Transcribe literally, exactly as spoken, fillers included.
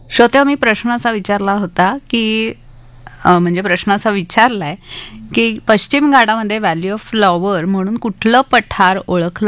श्रोते, मी प्रश्न असा विचारला होता की अ, म्हणजे प्रश्न असा विचारलाय की पश्चिम घाटामध्ये व्हॅली ऑफ फ्लॉवर म्हणून कुठलं पठार ओळखलं